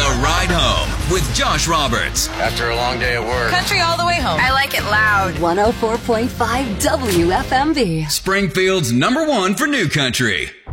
Ride Home with Josh Roberts. After a long day at work. Country all the way home. I like it loud. 104.5 WFMB. Springfield's #1 for new country.